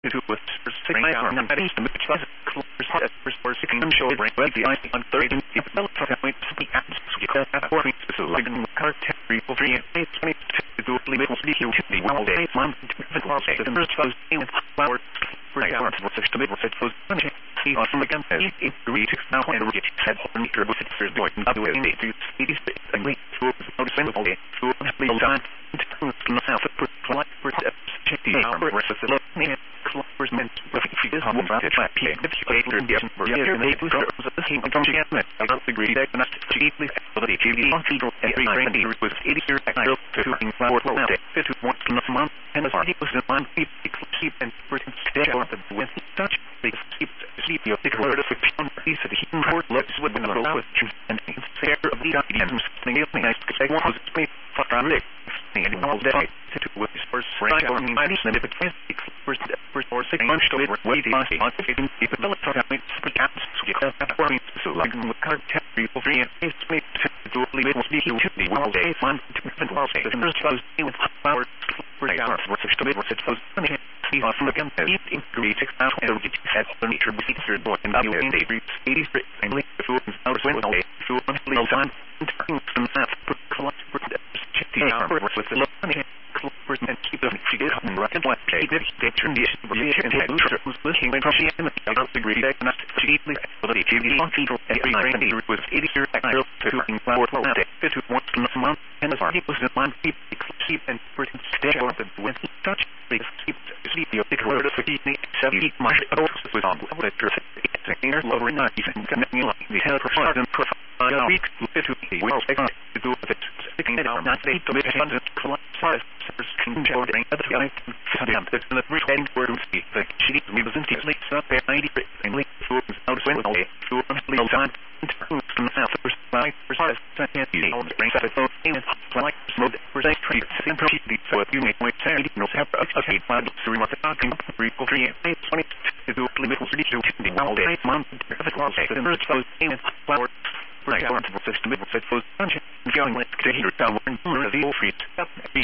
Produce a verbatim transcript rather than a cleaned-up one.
to a spring on the body to which was close for six and show brain with the eye on third and develop from point to be at four weeks to like in character for three and eight twenty to do little speak you to the all day month to the class the first was in flower for hours for six to middle set was see on from again eight three six now and get said on meter with the first point of the way to speedy and late to noticing all day to the time to myself for like for check the hour rest of the clovers meant if you did have one to track if you played in the for the other day was the same come together I don't agree that not cheaply for the T V on feeder every night and was eighty years I built to in flower day to once in a month and the party was in one keep keep and person stay on the with touch they keep sleep your big word of a piece of the heating port looks with the roll with and fair of the items thing nice to say one was made for Rick and all day to with his first right or me mighty and if it's first first or six months to it way the on fifteen people from it split out so you have that worry so like with card people free and it's made to do it was be you to the all day fun to different all day the first was with power for the hour for six to it was it was see off from the gun eight in three six now and we had the meter with the third boy and you and they reach eighty three and like the food out of all day so on the time and that for collect for the check the hour with the look and keep them figured out and rocket like they did they turned the and had was looking when she and I don't agree that not cheaply for the T V on feeder every night and was eighty years I built to in flower day to once in a month and the party was in one keep keep and person stay on the with touch they keep sleep your big word of the seventy much was on the air lower not even connecting like the hell for and for a week to be well taken to do with it sticking it out not they to be hundred collapse controlling other guy that's the reading word of the she we was in the so there ninety and link food out of window to on time from the south first by first second you know bring that phone in like smoke for that trade simple so you make my thirty no have okay five three months talking three three eight twenty to do limit for the all day month the class the first was in flower right on the system it was feeling like to hear down the free